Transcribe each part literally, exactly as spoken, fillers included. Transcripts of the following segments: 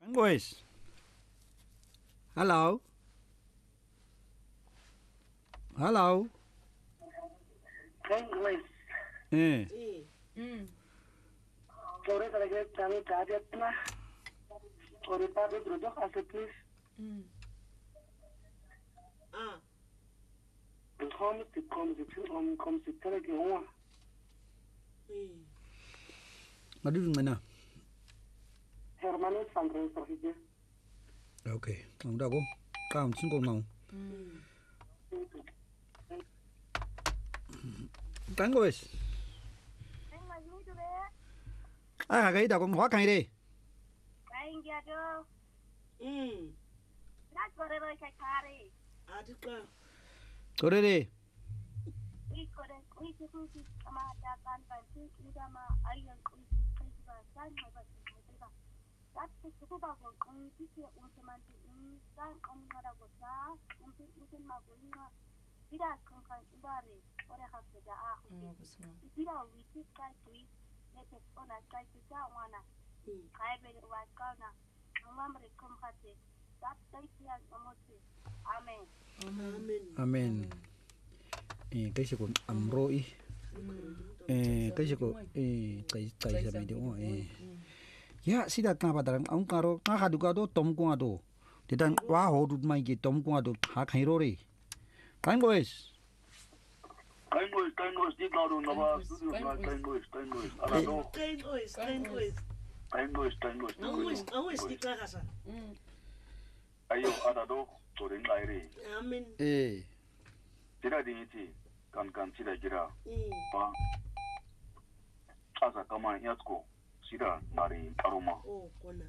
English. Hello. Hello. English. 예. 음. Sorry, kalau kita kami kaget na. Sorry, tapi duduk asal please. 음. 아. Kom si kom si kom kom si tere ki onwa. 예. 어디 좀 만나. Hermano Sandro Sofije. 오케이. 온다고. 다음 친구 나오. 음. English. Anh mà vui cho bé. À cái đầu con hóa cây đi. Anh kia cho. 음. Nát có đây rồi khai khai đi. 아직까. 그래 đi. Đi có đây. Đi chứ không thì mà cha tan phải chứ. Đi ra mà ai ăn cũng phải và sang mà và cũng phải. Các cái số bao gồm cũng chỉ là uống cho mình thì sang ông mà đâu có giá. Ông thì uống mà cũng là. Đi ra không phải đi ra đi. Ở đây học sẽ ra à. Đi ra vị trí cái túi. Để cho con là cái túi ra ngoài nè. Khai về ngoài con nè. Ông mà mình không phát triển. Các cái gì mà một gì. Amen. 아멘. 아멘. 예, 그시고 암로이. 예, 그시고 예, cái cái sao mày đúng không? 예. Ya, sida tna padang ang karo nga khadu ka do tom ko ado. Titan wa ho dut mai ki tom ko ado ha khai ro ri. Kain boys. English, English, di karo na ba studio na English, English. Ala do. 땡오이스, 땡오이스. English, English. 땡오이스, 땡오이스 디카가사. Ayo ada do. Sorry, ngai 아멘. 예. Tira di iti kan kan tira gira. 음. Ba. Asa kama yatko. Sira nari aroma. 오, 권능.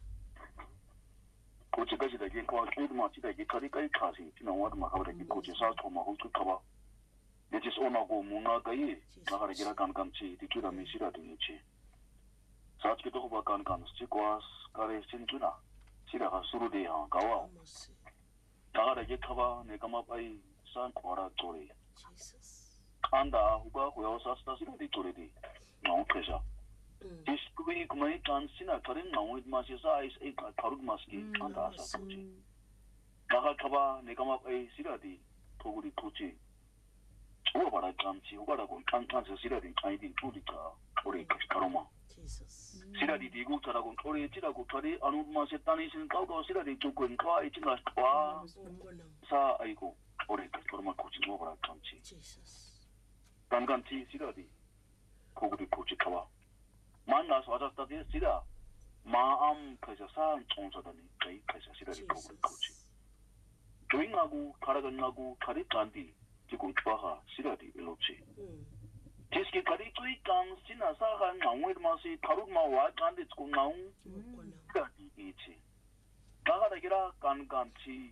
Kochi kashi da ke kwa kudu ma tira ke kari kai kasi. Tina wadu ma kabra ke kochi sa to ma hutu kaba. Detis ona go muna kai. Nakara gira kan kan chi. Dikira mi sira di iti. Saat kita ko ba kan kan. Sikwas kare sinjuna. Sira ka suru de ha kawa. 아모스. Nakara ke kaba ne kama pai san kwara tori. 지서스. Anda huga huya sa sta sira di tori di. Nau kesa. 음. Diskubi kumai kansina karin nau idmasi sa is e karug maski anda asa kuchi. Naka kaba ne kama pai sira di toguri kuchi. Uwa bara kanchi uga da kon kan kan sira di kai di turi ka ori karoma. 지서스. sira di digu tara kon ori tira ku tari anu masi tani sin kau kau sira di tukun ka itinga wa 권능. sa aigo ori karoma kuchi uwa bara kanchi. 지서스. 간간치 시라디 고구리 고치카와 만나서 와졌다디 시라 마음 그저 산 총서다니 그이 그저 시라디 고구리 고치 조잉하고 가라간나고 가리 간디 지금 좋아하 시라디 일로치 음. 지스키 가리 tu이 강 시나사한 나오이드 마시 가루마 와 간디 지금 나오 권능. 시라디 이치 가가다기라 간간치